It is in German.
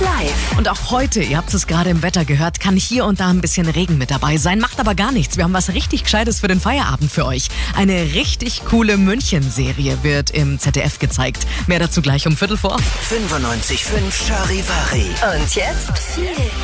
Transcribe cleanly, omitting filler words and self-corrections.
live. Und auch heute, ihr habt es gerade im Wetter gehört, kann hier und da ein bisschen Regen mit dabei sein. Macht aber gar nichts. Wir haben was richtig Gescheites für den Feierabend für euch. Eine richtig coole München-Serie wird im ZDF gezeigt. Mehr dazu gleich um 15:45. 95.5 Charivari. Und jetzt Viel